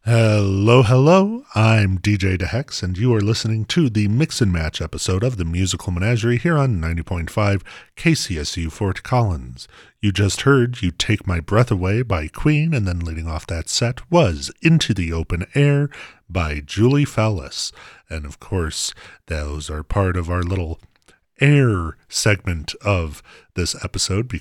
Hello, hello. I'm DJ DeHex, and you are listening to the Mix and Match episode of the Musical Menagerie here on 90.5 KCSU Fort Collins. You just heard You Take My Breath Away by Queen, and then leading off that set was Into the Open Air by Julie Fellis. And of course, those are part of our little air segment of this episode